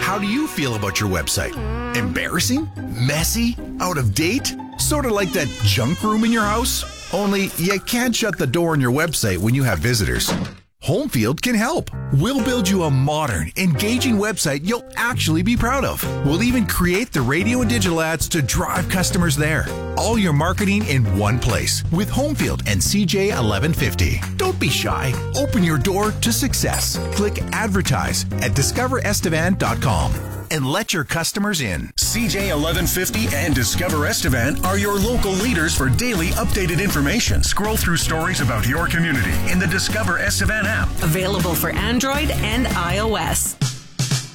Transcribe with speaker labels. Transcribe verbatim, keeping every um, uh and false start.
Speaker 1: How do you feel about your website? Embarrassing? Messy? Out of date? Sort of like that junk room in your house? Only you can't shut the door on your website when you have visitors. Homefield can help. We'll build you a modern, engaging website you'll actually be proud of. We'll even create the radio and digital ads to drive customers there. All your marketing in one place with Homefield and C J eleven fifty. Don't be shy. Open your door to success. Click advertise at discover estevan dot com and let your customers in.
Speaker 2: C J eleven fifty and Discover Estevan are your local leaders for daily updated information. Scroll through stories about your community in the Discover Estevan app.
Speaker 3: Available for Android and iOS.